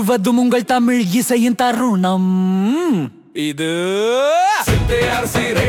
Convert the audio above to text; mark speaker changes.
Speaker 1: முழுவதும் உங்கள் தமிழ் இசையின் தருணம் இது
Speaker 2: சித்தையார் சீரை